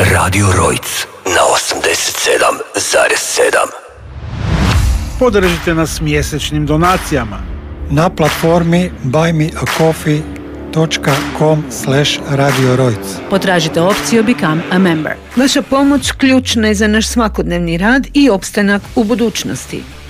Radio Rojc na 87,7. Podržite nas mjesečnim donacijama na platformi buymeacoffee.com/Radio Rojc. Potražite opciju Become a Member. Vaša pomoć ključna je za naš svakodnevni rad i opstanak u budućnosti.